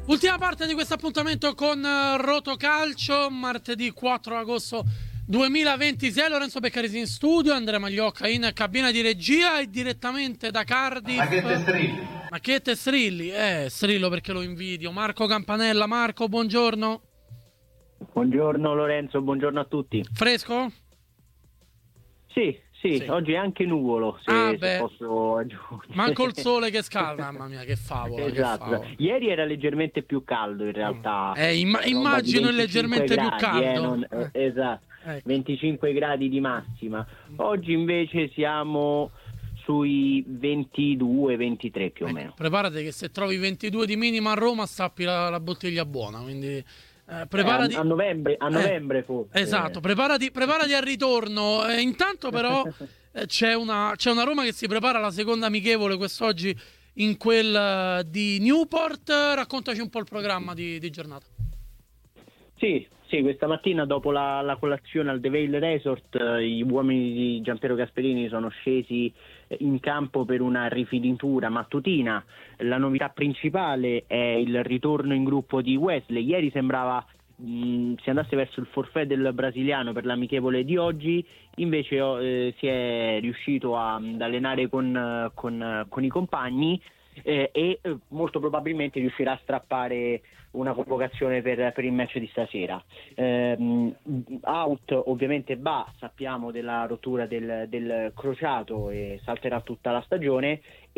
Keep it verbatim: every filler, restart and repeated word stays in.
Ultima parte di questo appuntamento con uh, Rotocalcio, martedì quattro agosto duemilaventisei. Lorenzo Beccarisi in studio, Andrea Magliocca in cabina di regia e direttamente da Cardiff Macchette Strilli. Macchette Strilli, eh, Strillo perché lo invidio. Marco Campanella. Marco, buongiorno. Buongiorno Lorenzo, buongiorno a tutti. Fresco? Sì, sì, Sì. oggi è anche nuvolo, se, Ah, se beh. posso aggiungere. Manco il sole che scalda, mamma mia, che favola, Esatto. che favola. Ieri era leggermente più caldo in realtà. Eh, imma- roba di immagino è venticinque leggermente più gradi, caldo. eh, non- Eh. eh, esatto, Ecco. venticinque gradi di massima. Oggi invece siamo sui ventidue ventitré più o Ecco, meno. preparati che se trovi ventidue di minima a Roma stappi la, la bottiglia buona, quindi eh, Eh, preparati a, a novembre, a Eh, novembre forse. esatto, preparati, preparati al ritorno. Eh, intanto però eh, c'è una, c'è una Roma che si prepara alla seconda amichevole quest'oggi in quel eh, di Newport. Raccontaci un po' il programma di, di giornata. Sì, sì, questa mattina dopo la, la colazione al The Vale Resort eh, gli uomini di Giampiero Gasperini sono scesi eh, in campo per una rifinitura mattutina. La novità principale è il ritorno in gruppo di Wesley. Ieri sembrava mh, si andasse verso il forfait del brasiliano per l'amichevole di oggi, invece eh, si è riuscito a, ad allenare con, eh, con, eh, con i compagni eh, e eh, molto probabilmente riuscirà a strappare una convocazione per, per il match di stasera. Ehm, out ovviamente Ba, sappiamo della rottura del, del crociato e salterà tutta la stagione,